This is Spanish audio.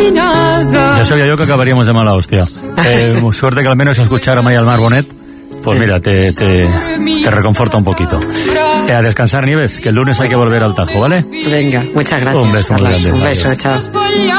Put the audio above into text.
Ya sabía yo que acabaríamos de mala hostia. Suerte que al menos escuchar a Maya Almar Bonet, pues mira, te reconforta un poquito. A descansar, Nieves, que el lunes hay que volver al Tajo, ¿vale? Venga, muchas gracias. Un beso muy grande. Un beso, chao.